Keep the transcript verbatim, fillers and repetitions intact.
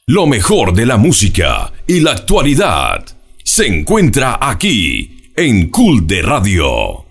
Lo mejor de la música y la actualidad se encuentra aquí en Cool de Radio.